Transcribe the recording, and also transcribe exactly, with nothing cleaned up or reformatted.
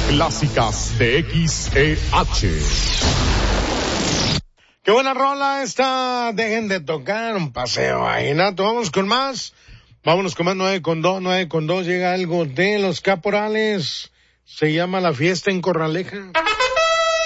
clásicas de X E H. Qué buena rola esta. Dejen de tocar un paseo ahí, Nato. Vamos con más. Vámonos con más. Nueve con dos, nueve con dos. Llega algo de Los Caporales. Se llama La Fiesta en Corraleja.